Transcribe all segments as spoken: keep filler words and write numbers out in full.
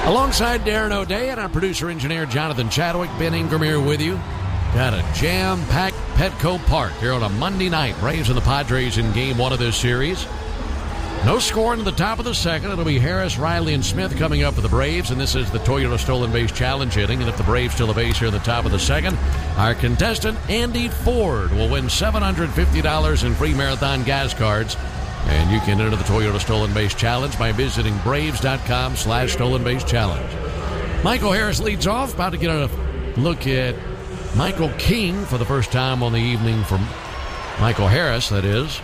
Alongside Darren O'Day and our producer-engineer Jonathan Chadwick, Ben Ingram here with you. Got a jam-packed Petco Park here on a Monday night. Braves and the Padres in game one of this series. No scoring at the top of the second. It'll be Harris, Riley, and Smith coming up for the Braves, and this is the Toyota Stolen Base Challenge inning. And if the Braves steal a base here at the top of the second, our contestant, Andy Ford, will win seven hundred fifty dollars in free Marathon gas cards. And you can enter the Toyota Stolen Base Challenge by visiting Braves.com slash Stolen Base Challenge. Michael Harris leads off. About to get a look at Michael King for the first time on the evening from Michael Harris, that is.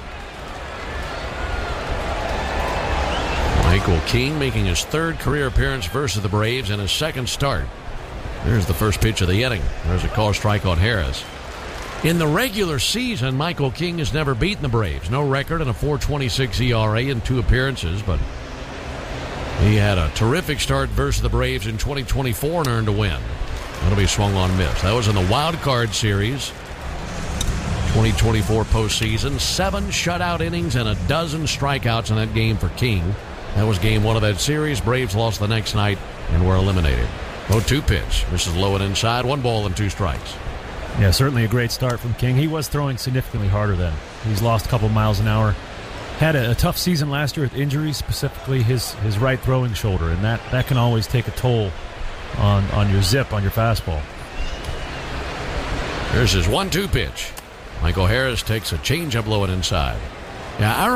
Michael King making his third career appearance versus the Braves in his second start. There's the first pitch of the inning. There's a call strike on Harris. In the regular season, Michael King has never beaten the Braves. No record and a four twenty-six E R A in two appearances, but he had a terrific start versus the Braves in twenty twenty-four and earned a win. That'll be swung on miss. That was in the Wild Card Series. twenty twenty-four postseason. Seven shutout innings and a dozen strikeouts in that game for King. That was game one of that series. Braves lost the next night and were eliminated. oh two pitch. This is low and inside. One ball and two strikes. Yeah, certainly a great start from King. He was throwing significantly harder then. He's lost a couple miles an hour. Had a, a tough season last year with injuries, specifically his, his right throwing shoulder, and that, that can always take a toll on, on your zip, on your fastball. Here's his one two pitch. Michael Harris takes a changeup low and inside. Yeah, I